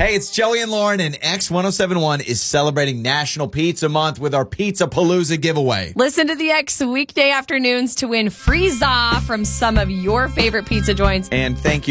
Hey, it's Joey and Lauren, and X1071 is celebrating National Pizza Month with our Pizza Palooza giveaway. Listen to the X weekday afternoons to win free za from some of your favorite pizza joints. And thank you